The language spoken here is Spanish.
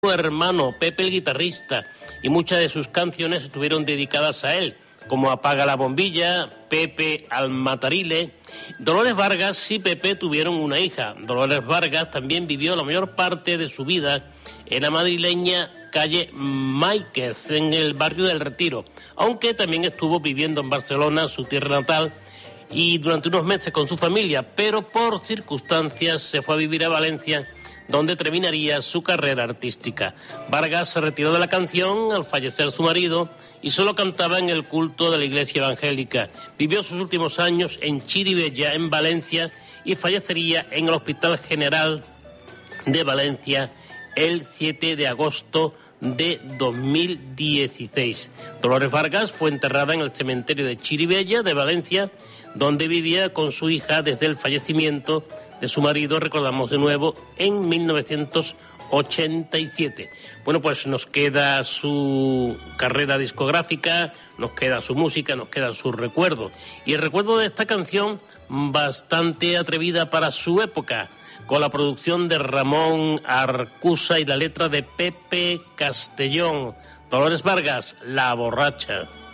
Su hermano Pepe el guitarrista, y muchas de sus canciones estuvieron dedicadas a él, como Apaga la bombilla, Pepe al matarile. Dolores Vargas y Pepe tuvieron una hija. Dolores Vargas también vivió la mayor parte de su vida en la madrileña calle Máiquez, en el barrio del Retiro, aunque también estuvo viviendo en Barcelona, su tierra natal, y durante unos meses con su familia, pero por circunstancias se fue a vivir a Valencia, donde terminaría su carrera artística. Vargas se retiró de la canción al fallecer su marido y solo cantaba en el culto de la iglesia evangélica. Vivió sus últimos años en Chirivella, en Valencia, y fallecería en el Hospital General de Valencia el 7 de agosto de 2016. Dolores Vargas fue enterrada en el cementerio de Chirivella de Valencia, donde vivía con su hija desde el fallecimiento de su marido, recordamos de nuevo, en 1987. Bueno, pues nos queda su carrera discográfica, nos queda su música, nos queda su recuerdo. Y el recuerdo de esta canción, bastante atrevida para su época, con la producción de Ramón Arcusa y la letra de Pepe Castellón. Dolores Vargas, La borracha.